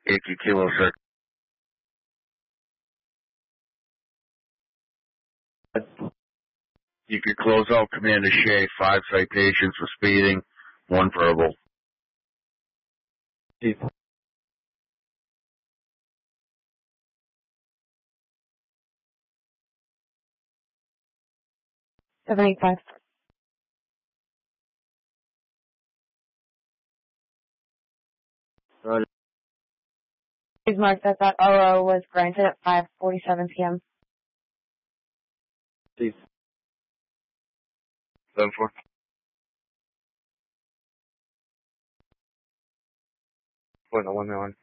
Yankee Kilo Sec. You could close out Commander Shea, 5 citations for speeding, 1 verbal. Chief. 785. Roger. Please mark that OO was granted at 5:47 p.m. Chief. 7-4. Point on 1 million.